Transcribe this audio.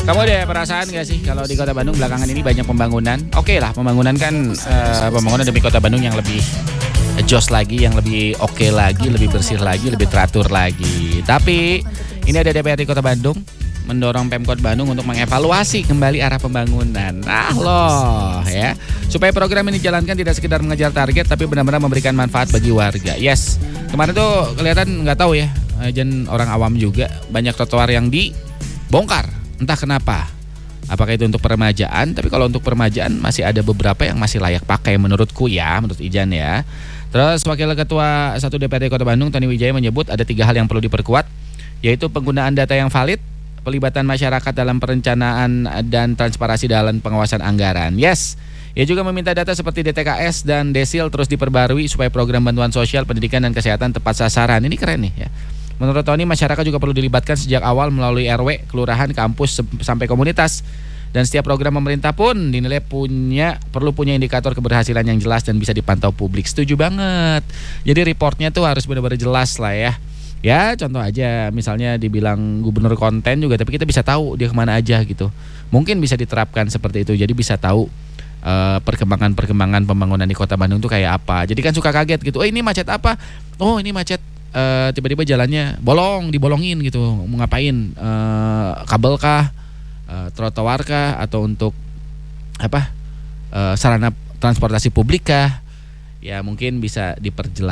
Kamu ada perasaan gak sih kalau di Kota Bandung belakangan ini banyak pembangunan? Oke lah, pembangunan kan pembangunan demi Kota Bandung yang lebih jos lagi, yang lebih oke lagi, lebih bersih lagi, lebih teratur lagi. Tapi ini ada DPRD Kota Bandung mendorong Pemkot Bandung untuk mengevaluasi kembali arah pembangunan. Ya. Supaya program ini dijalankan tidak sekedar mengejar target tapi benar-benar memberikan manfaat bagi warga. Yes. Kemarin tuh kelihatan nggak tahu ya, jen orang awam juga banyak trotoar yang dibongkar. Entah kenapa. Apakah itu untuk peremajaan? Tapi kalau untuk peremajaan masih ada beberapa yang masih layak pakai menurutku ya, menurut Ijan ya. Terus Wakil Ketua 1 DPRD Kota Bandung Tony Wijaya menyebut ada 3 hal yang perlu diperkuat, yaitu penggunaan data yang valid, pelibatan masyarakat dalam perencanaan dan transparansi dalam pengawasan anggaran. Yes. Ia juga meminta data seperti DTKS dan Desil terus diperbarui supaya program bantuan sosial, pendidikan dan kesehatan tepat sasaran. Ini keren nih ya. Menurut Tony, masyarakat juga perlu dilibatkan sejak awal melalui RW, kelurahan, kampus, sampai komunitas. Dan setiap program pemerintah pun dinilai perlu punya indikator keberhasilan yang jelas dan bisa dipantau publik. Setuju banget. Jadi reportnya tuh harus benar-benar jelas lah ya. Ya contoh aja, misalnya dibilang gubernur konten juga, tapi kita bisa tahu dia kemana aja gitu. Mungkin bisa diterapkan seperti itu, jadi bisa tahu perkembangan pembangunan di Kota Bandung tuh kayak apa. Jadi kan suka kaget gitu, ini macet apa? Oh ini macet. Tiba-tiba jalannya dibolongin gitu, mau ngapain, kabel kah, trotoar kah, atau untuk sarana transportasi publik kah, ya mungkin bisa diperjelas.